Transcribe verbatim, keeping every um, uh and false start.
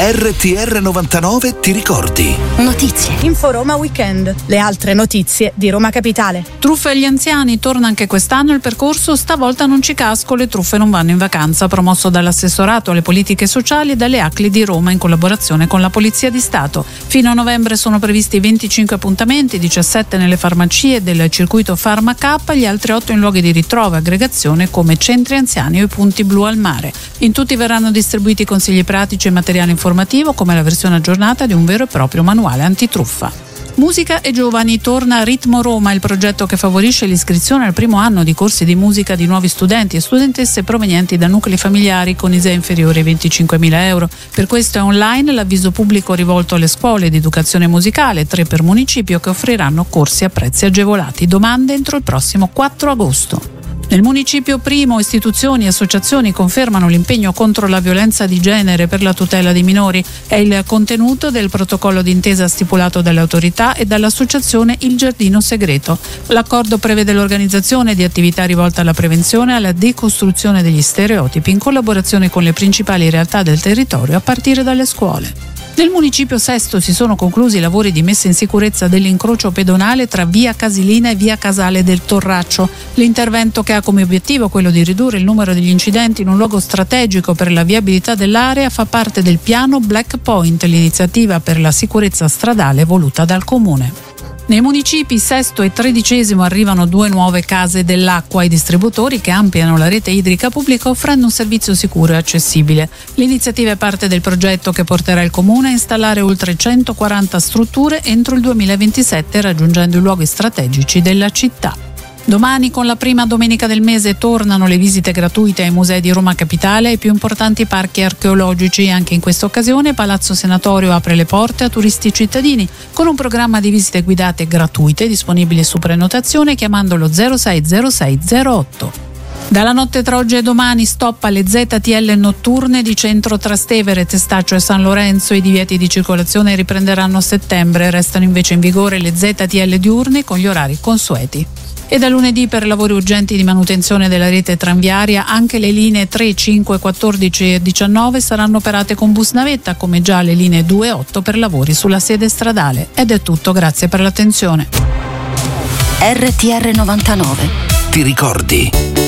R T R novantanove ti ricordi. Notizie. Info Roma Weekend. Le altre notizie di Roma Capitale. Truffe agli anziani, torna anche quest'anno il percorso Stavolta non ci casco, le truffe non vanno in vacanza, promosso dall'assessorato alle politiche sociali e dalle A C L I di Roma in collaborazione con la Polizia di Stato. Fino a novembre sono previsti venticinque appuntamenti, diciassette nelle farmacie del circuito Pharma-K, gli altri otto in luoghi di ritrovo e aggregazione come centri anziani o i punti blu al mare. In tutti verranno distribuiti consigli pratici e materiale informativo come la versione aggiornata di un vero e proprio manuale antitruffa. Musica e giovani, torna Ritmo Roma, il progetto che favorisce l'iscrizione al primo anno di corsi di musica di nuovi studenti e studentesse provenienti da nuclei familiari con I S E E inferiori ai venticinquemila euro. Per questo è online l'avviso pubblico rivolto alle scuole di educazione musicale, tre per municipio, che offriranno corsi a prezzi agevolati. Domande entro il prossimo quattro agosto. Nel municipio Primo, istituzioni e associazioni confermano l'impegno contro la violenza di genere per la tutela dei minori. È il contenuto del protocollo d'intesa stipulato dalle autorità e dall'associazione Il Giardino Segreto. L'accordo prevede l'organizzazione di attività rivolte alla prevenzione e alla decostruzione degli stereotipi in collaborazione con le principali realtà del territorio a partire dalle scuole. Nel municipio Sesto si sono conclusi i lavori di messa in sicurezza dell'incrocio pedonale tra via Casilina e via Casale del Torraccio. L'intervento, che ha come obiettivo quello di ridurre il numero degli incidenti in un luogo strategico per la viabilità dell'area, fa parte del piano Black Point, l'iniziativa per la sicurezza stradale voluta dal Comune. Nei municipi Sesto e Tredicesimo arrivano due nuove case dell'acqua ai distributori che ampliano la rete idrica pubblica offrendo un servizio sicuro e accessibile. L'iniziativa è parte del progetto che porterà il Comune a installare oltre centoquaranta strutture entro il duemilaventisette, raggiungendo i luoghi strategici della città. Domani, con la prima domenica del mese, tornano le visite gratuite ai musei di Roma Capitale e ai più importanti parchi archeologici. Anche in questa occasione Palazzo Senatorio apre le porte a turisti cittadini con un programma di visite guidate gratuite disponibili su prenotazione chiamandolo zero sei zero sei zero otto. Dalla notte tra oggi e domani stop alle Z T L notturne di Centro Trastevere, Testaccio e San Lorenzo. I divieti di circolazione riprenderanno a settembre, restano invece in vigore le Z T L diurne con gli orari consueti. E da lunedì, per lavori urgenti di manutenzione della rete tranviaria, anche le linee tre, cinque, quattordici e diciannove saranno operate con bus navetta, come già le linee due e otto per lavori sulla sede stradale. Ed è tutto, grazie per l'attenzione. R T R novantanove ti ricordi.